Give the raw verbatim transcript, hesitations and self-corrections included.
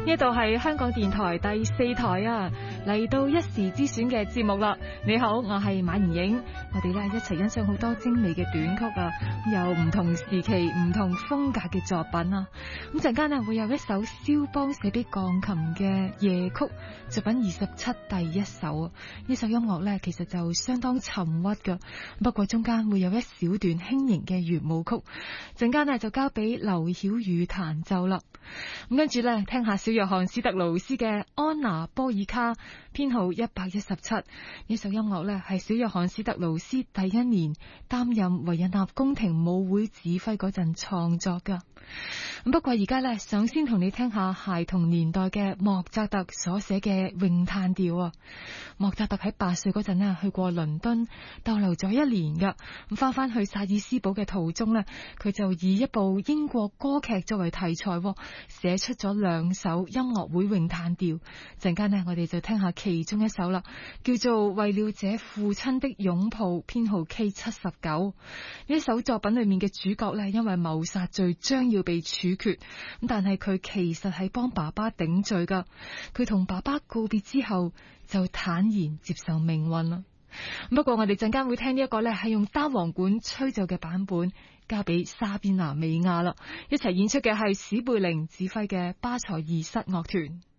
呢度係香港電台第四台啊，嚟到一時之選嘅節目啦。你好，我係馬妍影，我哋咧一齊欣賞好多精美嘅短曲啊，有唔同時期、唔同風格嘅作品啊。咁陣間咧會有一首肖邦寫俾鋼琴嘅夜曲作品二十七第一首啊。呢首音樂咧其實就相當沉鬱噶，不過中間會有一小段輕盈嘅圓舞曲。陣間咧就交俾劉曉宇彈奏啦。咁跟住咧聽下小約翰史特勞斯嘅安娜波爾卡編號一百一十七，呢首音樂咧係小約翰史特勞斯第一年擔任維也納宮廷舞會指揮嗰陣創作噶。咁不過而家咧想先同你聽下孩童年代嘅莫扎特所寫嘅詠嘆調啊。莫扎特喺八歲嗰陣咧去過倫敦逗留咗一年噶，咁翻翻去薩爾斯堡嘅途中咧，佢就以一部英國歌劇作為題材，寫出咗兩首音樂會詠嘆調。陣間呢我哋就聽下其中一首啦，叫做為了這父親的擁抱編號 K 七十九。呢首作品裏面嘅主角呢，因為謀殺罪將要被處決，咁但係佢其實係幫爸爸頂罪噶。佢同爸爸告別之後就坦然接受命運啦。不過我哋陣間會聽呢一個呢係用單簧管吹奏嘅版本，交俾莎賓娜美亞啦。一齊演出嘅係史貝寧指揮嘅巴塞爾室樂團。